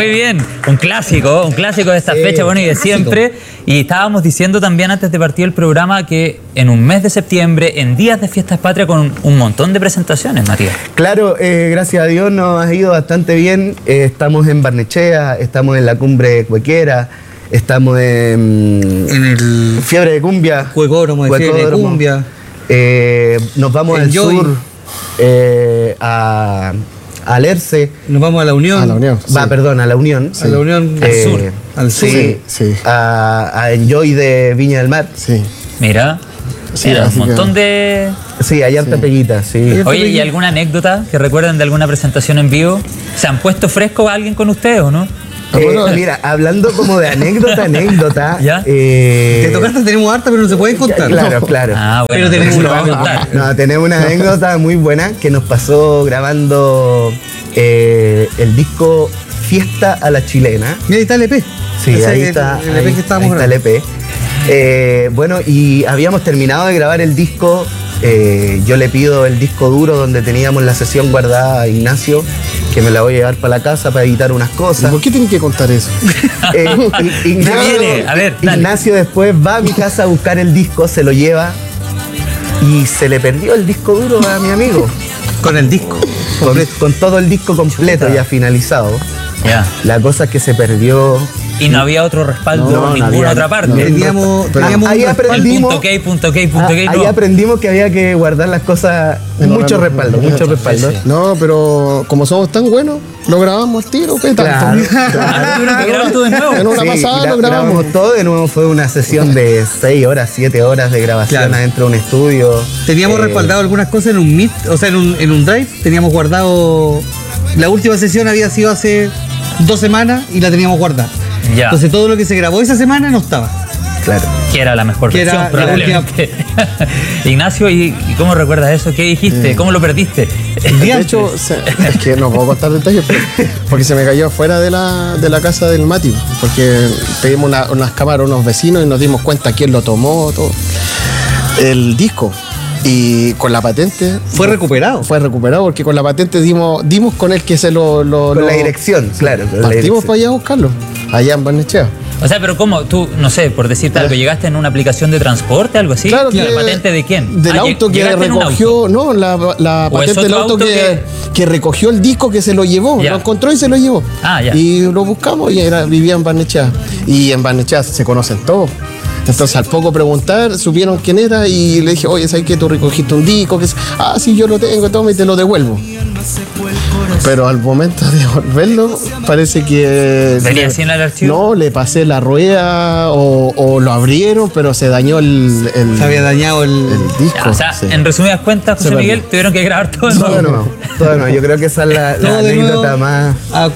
Muy bien, un clásico de esta fecha, bueno, y de siempre. Y estábamos diciendo también antes de partir el programa que en un mes de septiembre, en días de fiestas patrias, con un montón de presentaciones, Matías. Claro, gracias a Dios nos ha ido bastante bien. Estamos en Barnechea, estamos en la Cumbre Cuequera, estamos en el Fiebre de Cumbia, Cuecódromo de Fiebre de Cumbia. Nos vamos al sur, a Alerce. Nos vamos a La Unión. A la Unión. Sí. Perdón, a La Unión. Sí. A La Unión, al sur. Al sur. Sí. A Enjoy de Viña del Mar. Sí. Mira. Sí, un montón de... Sí, hay harta peguita, sí. Oye, ¿y alguna anécdota que recuerden de alguna presentación en vivo? ¿Se han puesto fresco a alguien con ustedes o no? Mira, hablando como de anécdota. ¿Ya? De tocartas tenemos harta, pero no se pueden contar. Claro. Ah, bueno, pero tenemos una contar. No, tenemos una anécdota muy buena que nos pasó grabando el disco Fiesta a la Chilena. Mira, ahí está el EP. Sí, ahí está el EP que estábamos grabando. Ahí está el EP. Bueno, y habíamos terminado de grabar el disco. Yo le pido el disco duro donde teníamos la sesión guardada a Ignacio, que me la voy a llevar para la casa para editar unas cosas. ¿Por qué tienen que contar eso? Ignacio después va a mi casa a buscar el disco, se lo lleva y se le perdió el disco duro a mi amigo. Con el disco. Con todo el disco completo ya finalizado. Ya. La cosa es que se perdió. Y no había otro respaldo en ninguna otra parte. Ahí aprendimos. Ahí aprendimos que había que guardar las cosas. Mucho respaldo. No, pero como somos tan buenos, lo grabamos al tiro, Claro. Todo de nuevo. En una pasada lo grabamos todo de nuevo. Fue una sesión de 6 horas, 7 horas de grabación adentro de un estudio. Teníamos respaldado algunas cosas en un Meet, o sea, en un Drive. Teníamos guardado. La última sesión había sido hace 2 semanas y la teníamos guardada. Ya. Entonces todo lo que se grabó esa semana no estaba. Claro. Que era la mejor versión, probablemente. Ignacio, ¿y cómo recuerdas eso? ¿Qué dijiste? ¿Cómo lo perdiste? De hecho, es que no puedo contar detalles porque se me cayó afuera de la casa del Mati, porque pedimos unas cámaras a unos vecinos y nos dimos cuenta quién lo tomó, todo. El disco. Y con la patente... Fue recuperado porque con la patente dimos con el que se con la dirección, claro. Partimos para allá a buscarlo, allá en Barnechea. O sea, pero ¿cómo? Tú, no sé, por decirte algo, ¿llegaste en una aplicación de transporte, algo así? Claro. ¿La patente de quién? Del auto que recogió... No, la patente del auto que recogió el disco, que se lo llevó. Lo encontró y se lo llevó. Ah, ya. Y lo buscamos y vivía en Barnechea. Y en Barnechea se conocen todos. Entonces al poco preguntar, supieron quién era y le dije, oye, ¿sabes qué? Tú recogiste un disco, sí, yo lo tengo, toma y te lo devuelvo. Pero al momento de devolverlo, parece que... ¿Venía sin el archivo? No, le pasé la rueda o lo abrieron, pero se dañó se había dañado el disco. O sea, en resumidas cuentas, José Miguel, tuvieron que grabar todo de nuevo. Todo no. Yo creo que esa es la anécdota más... A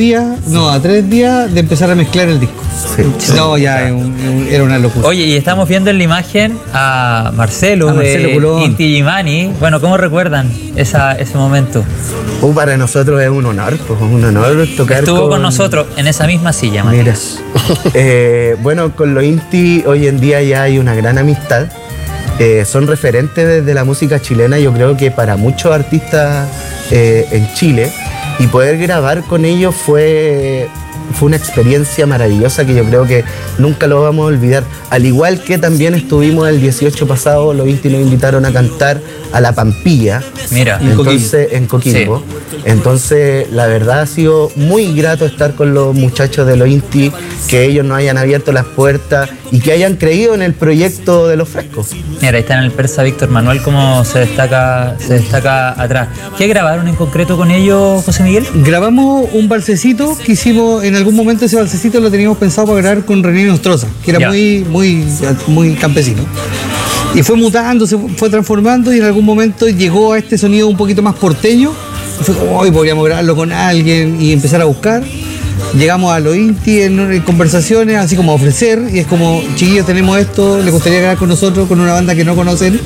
3 días de empezar a mezclar el disco. No, ya era una locura. Oye, y estamos viendo en la imagen a Marcelo de Inti Illimani. Bueno, ¿cómo recuerdan ese momento? Para nosotros es un honor tocar. Estuvo con nosotros en esa misma silla, Matías. Bueno, con los Inti hoy en día ya hay una gran amistad. Son referentes de la música chilena, yo creo que para muchos artistas en Chile. Y poder grabar con ellos fue una experiencia maravillosa que yo creo que nunca lo vamos a olvidar. Al igual que también estuvimos el 18 pasado, los Inti nos invitaron a cantar a La Pampilla. Mira, en Coquimbo. Sí. Entonces, la verdad ha sido muy grato estar con los muchachos de los Inti, que ellos nos hayan abierto las puertas y que hayan creído en el proyecto de Los Frescos. Mira, ahí está en el persa Víctor Manuel, como se destaca atrás. ¿Qué grabaron en concreto con ellos, José Miguel? Grabamos un balsecito que hicimos, en algún momento ese balsecito lo teníamos pensado para grabar con René Nostroza, que era muy campesino. Y fue mutando, se fue transformando y en algún momento llegó a este sonido un poquito más porteño. Y fue como, hoy podríamos grabarlo con alguien y empezar a buscar. Llegamos a los Inti en conversaciones, así como a ofrecer, y es como, chiquillos, tenemos esto, les gustaría grabar con nosotros, con una banda que no conocen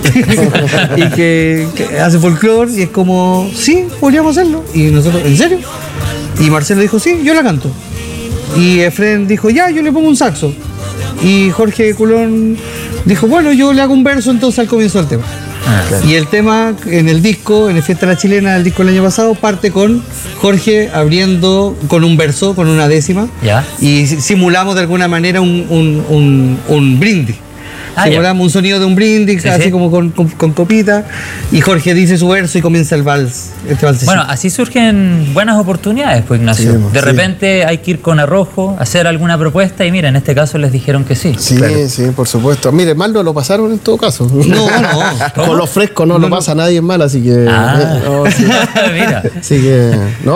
y que hace folclore, y es como, sí, podríamos hacerlo. Y nosotros, ¿en serio? Y Marcelo dijo, sí, yo la canto. Y Efren dijo, ya, yo le pongo un saxo. Y Jorge Culón dijo, bueno, yo le hago un verso entonces al comienzo del tema. Claro. Y el tema en el disco, en el Fiesta de la Chilena, el disco del año pasado, parte con Jorge abriendo con un verso, con una décima. Ya. Y simulamos de alguna manera un brindis. Simulamos un sonido de un brindis, Sí, así sí. como con copita. Y Jorge dice su verso y comienza el vals. Este valsecito. Bueno, así surgen buenas oportunidades, pues Ignacio. Sí, de sí. repente hay que ir con arrojo, hacer alguna propuesta y mira, en este caso les dijeron que sí. Sí, sí, por supuesto. Mire, mal no lo pasaron en todo caso. No. Con lo fresco no lo pasa nadie mal, así que. no, sí. Mira. Así que.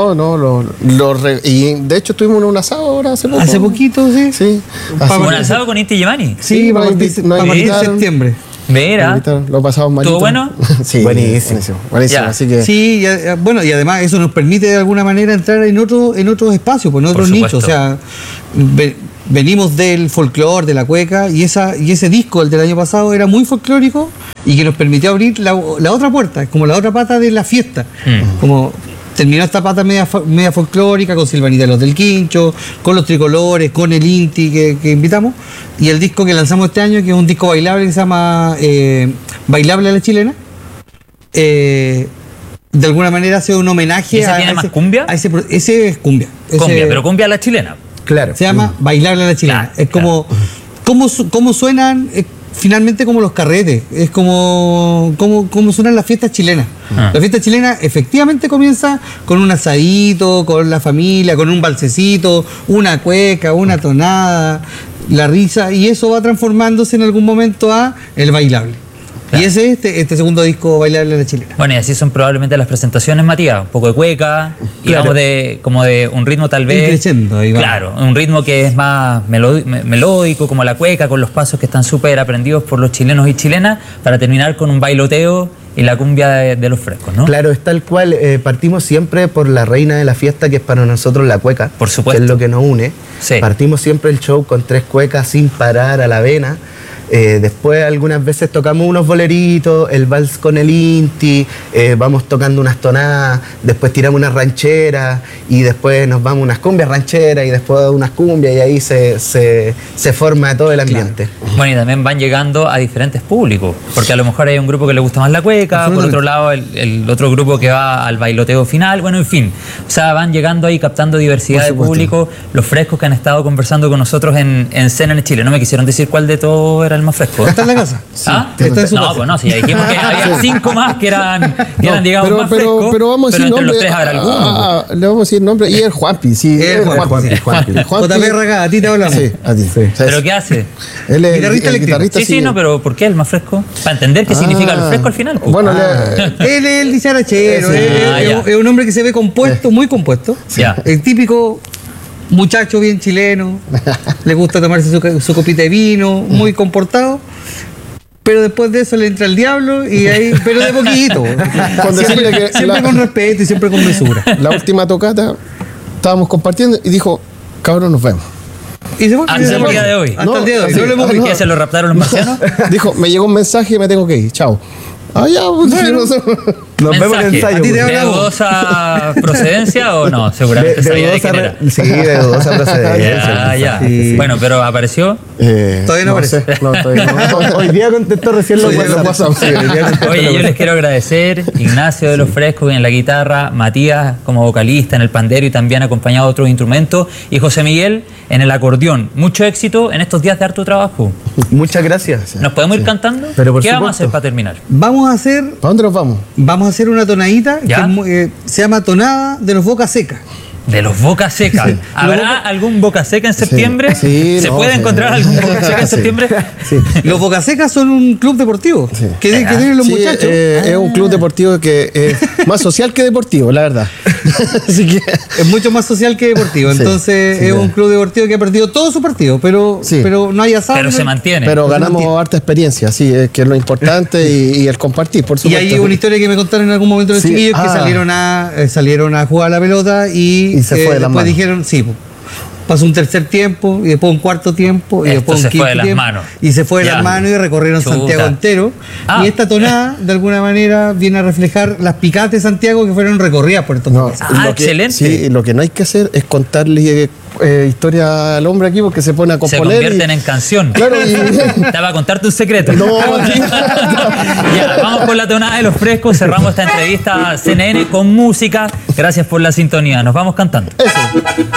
Y de hecho estuvimos en un asado ahora hace poco. Hace poquito, sí. Sí. Vamos Un asado con Inti Yemani. Sí, nos para partir nos de invitaron. septiembre. Mira. Lo pasamos malito. ¿Estuvo bueno? Sí, Buenísimo. Ya. Así que. Sí, bueno, y además eso nos permite de alguna manera entrar en otros espacios, pues, en otros supuesto. nichos. O sea, venimos del folclore, de la cueca, y ese disco, el del año pasado, era muy folclórico y que nos permitió abrir la otra puerta, como la otra pata de la fiesta. Como terminó esta pata media folclórica con Silvanita Los del Quincho, con los tricolores, con el Inti que invitamos, y el disco que lanzamos este año, que es un disco bailable que se llama Bailable a la Chilena. De alguna manera hace un homenaje ¿Y ese tiene más cumbia? Ese es cumbia. Cumbia, pero cumbia a la chilena. Claro. Se llama Bailable a la Chilena. Claro, Es como cómo suenan finalmente como los carretes. Es como suenan las fiestas chilenas. La fiesta chilena efectivamente comienza con un asadito, con la familia, con un balsecito, una cueca, una tonada, la risa, y eso va transformándose en algún momento a el bailable. Claro. Y ese es este segundo disco, Bailable a la Chilena. Bueno, y así son probablemente las presentaciones, Matías. Un poco de cueca, y Claro. vamos como de un ritmo tal vez. Creciendo, ahí va. Claro, un ritmo que es más melódico, como la cueca, con los pasos que están súper aprendidos por los chilenos y chilenas, para terminar con un bailoteo y la cumbia de los frescos, ¿no? Claro, es tal cual. Partimos siempre por la reina de la fiesta, que es para nosotros la cueca. Por supuesto. Que es lo que nos une. Sí. Partimos siempre el show con 3 cuecas sin parar a la vena. Después algunas veces tocamos unos boleritos, el vals con el Inti, vamos tocando unas tonadas, después tiramos unas rancheras y después nos vamos unas cumbias rancheras y después unas cumbias, y ahí se forma todo el ambiente. Bueno, y también van llegando a diferentes públicos, porque a lo mejor hay un grupo que le gusta más la cueca, por otro lado el otro grupo que va al bailoteo final, bueno, en fin. O sea, van llegando ahí captando diversidad de público, los frescos que han estado conversando con nosotros en Cena en Chile. No me quisieron decir cuál de todos era el más fresco. ¿Está en la casa? ¿Ah? Está en su No, casa. pues no, si ya dijimos que había 5 más que eran digamos, más pero frescos, vamos a decir pero entre nombre. los 3 habrá alguno. Le vamos a decir nombre. Y el Juanpi, sí. El Juanpi. JP Raga, a ti te hablamos. Sí, a ti. ¿Pero qué hace? Él es Guitarrista el eléctrico. guitarrista. Sí, no, pero ¿por qué el más fresco? Para entender qué significa el fresco al final. Pues. Bueno, Él es el dicharachero, ya. es un hombre que se ve compuesto, muy compuesto. Ya. El típico muchacho bien chileno, le gusta tomarse su copita de vino, muy comportado. Pero después de eso le entra el diablo y ahí, pero de poquito. Con decirle que Siempre con respeto y siempre con mesura. la última tocata estábamos compartiendo y dijo, cabrón, nos vemos. Y se fue. Hasta el día de hoy. Hasta el día de hoy. No, No lo hemos sí. visto. ¿Qué se lo raptaron los marcianos? Dijo, me llegó un mensaje y me tengo que ir. Chao. Ah, ya, pues, no sé. Nos vemos en el Mensaje. ensayo. A ti te pues. ¿De hablamos. dudosa procedencia o no? Seguramente sabía de quién era. Sí, de dudosa procedencia. Ah, ya. Sí. Bueno, pero apareció. Todavía no aparece. sé. No, todavía no. Hoy día contestó recién los Sí, WhatsApp. los WhatsApp. Sí, hoy día contestó Oye, los yo les WhatsApp. quiero agradecer, Ignacio de los Frescos en la guitarra, Matías como vocalista en el pandero y también acompañado de otros instrumentos, y José Miguel en el acordeón. Mucho éxito en estos días de harto trabajo. Muchas gracias. ¿Nos podemos ir cantando? Pero por ¿Qué vamos a supuesto. hacer para terminar? Vamos a hacer ¿Para dónde nos vamos? una tonadita que ¿Ya? es se llama Tonada de los Boca Seca. De los Boca Seca. ¿Habrá algún Boca Seca en septiembre? Sí, ¿Se no, puede sí. encontrar algún Boca Seca en Sí. septiembre? Los Boca Seca son un club deportivo que tienen los Sí, muchachos. es un club deportivo que es más social que deportivo, la verdad. Así que Es mucho más social que deportivo. Sí, Entonces sí, es sí. un club deportivo que ha perdido todo su partido, pero Sí. no hay asado. Pero se mantiene. pero se ganamos mantiene. harta experiencia, sí, es que es lo importante y el compartir, por Y supuesto. hay una historia que me contaron en algún momento los Sí, chiquillos que salieron a jugar a la pelota y se fue de las después manos. dijeron, sí, pasó un tercer tiempo y después un cuarto tiempo y Esto después un se fue quinto de las tiempo, manos. y se fue de Ya. las manos y recorrieron Chuta. Santiago entero. Ah. Y esta tonada de alguna manera viene a reflejar las picadas de Santiago que fueron recorridas por estos No, países. Ah, excelente. Sí, lo que no hay que hacer es contarle historia al hombre aquí porque se pone a Se componer. convierten en canción. Claro, Te va a contarte un secreto. No, Ya, vamos con la tonada de los frescos. Cerramos esta entrevista a CNN con música. Gracias por la sintonía. Nos vamos cantando. eso.